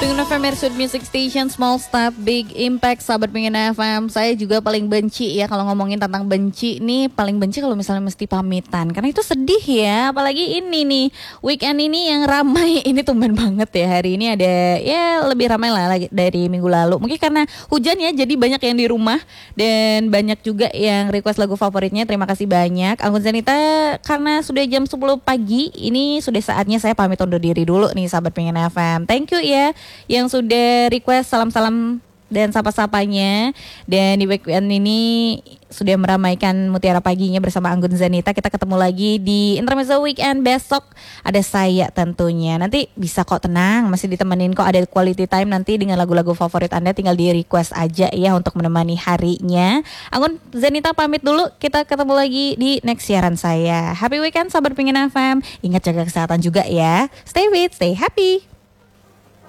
Pengen FM Sweet Music Station, Small Step, Big Impact, sahabat Pengen FM. Saya juga paling benci ya kalau ngomongin tentang benci nih, paling benci kalau misalnya mesti pamitan. Karena itu sedih ya, apalagi ini nih, weekend ini yang ramai. Ini tumben banget ya, hari ini ada ya lebih ramai lah dari minggu lalu. Mungkin karena hujan ya, jadi banyak yang di rumah. Dan banyak juga yang request lagu favoritnya, terima kasih banyak. Anggun Zanita, karena sudah jam 10 pagi, ini sudah saatnya saya pamit undur diri dulu nih sahabat Pengen FM. Thank you ya yang sudah request salam-salam dan sapa-sapanya. Dan di weekend ini sudah meramaikan Mutiara Paginya bersama Anggun Zanita. Kita ketemu lagi di Intermezzo Weekend besok. Ada saya tentunya. Nanti bisa kok, tenang, masih ditemenin kok, ada quality time nanti dengan lagu-lagu favorit Anda. Tinggal di request aja ya untuk menemani harinya. Anggun Zanita pamit dulu. Kita ketemu lagi di next siaran saya. Happy weekend sahabat Pengen FM. Ingat jaga kesehatan juga ya. Stay fit, stay happy.